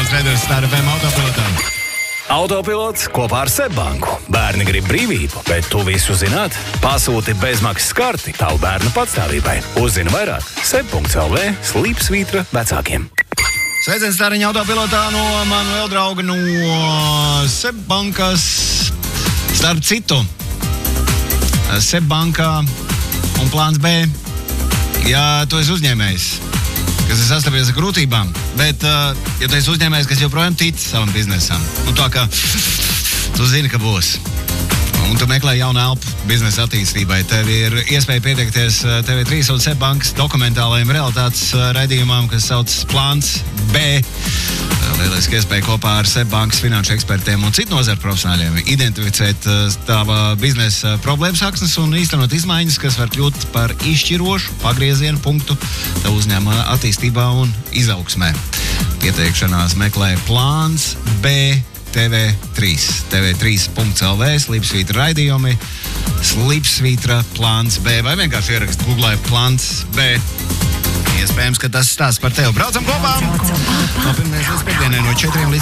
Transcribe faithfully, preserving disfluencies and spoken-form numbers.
Mans Reders Star F M autopilotā. Autopilots kopā ar Sebbanku. Bērni grib brīvību, bet tu visu zināt? Pasūti bezmaksas karti tavu bērnu patstāvībai. Uzzini vairāk seb punkts el vē slīpsvītra vecākiem. Sveiciens Stāriņa autopilotā no Manuela drauga no Sebbankas. Starp citu, Sebbankā un plāns B, ja tu esi uzņēmējs, kas ir sastapies ar grūtībām, bet, uh, ja tu esi uzņēmējs, kas joprojām tic savam biznesam, nu tā kā tu zini, ka būs, un tu meklē jaunu elpu biznesa attīstībai, tev ir iespēja pieteikties T V trīs un Sebbankas dokumentālajiem realitātes raidījumam, kas sauc Plāns B. Lieliski iespēja kopā ar Sebbankas finanšu ekspertiem un citu nozaru profesionāļiem identificēt tava biznesa problēmas saksnes un īstenot izmaiņas, kas var kļūt par izšķirošu pagriezienu punktu tavu uzņēmuma attīstībā un izaugsmē. Pieteikšanās meklē Plāns B T V trīs. T V trīs punkts el vē slīpsvītra raidījumi, slīpsvītra Plāns B, vai vienkārši ierakst Googlē Plāns B. Iespējams, ka tas stāsts par tevi. Braucam kopā! No pirmdienas līdz piekdienai no četriem līdz